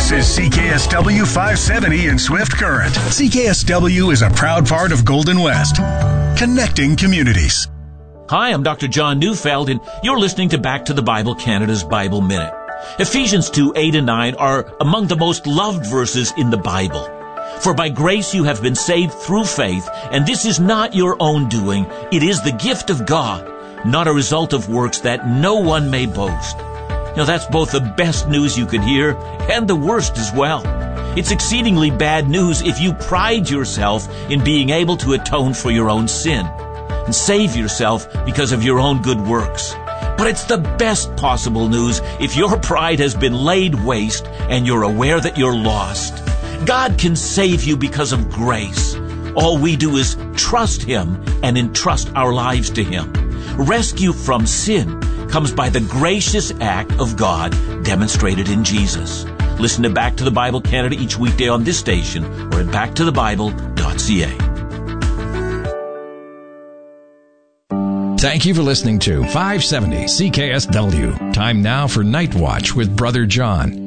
This is CKSW 570 in Swift Current. CKSW is a proud part of Golden West, connecting communities. Hi, I'm Dr. John Neufeld, and you're listening to Back to the Bible Canada's Bible Minute. Ephesians 2:8 and 9 are among the most loved verses in the Bible. For by grace you have been saved through faith, and this is not your own doing. It is the gift of God, not a result of works, that no one may boast. Now that's both the best news you could hear and the worst as well. It's exceedingly bad news if you pride yourself in being able to atone for your own sin and save yourself because of your own good works. But it's the best possible news if your pride has been laid waste and you're aware that you're lost. God can save you because of grace. All we do is trust Him and entrust our lives to Him. Rescue from sin comes by the gracious act of God demonstrated in Jesus. Listen to Back to the Bible Canada each weekday on this station or at backtothebible.ca. Thank you for listening to 570 CKSW. Time now for Night Watch with Brother John.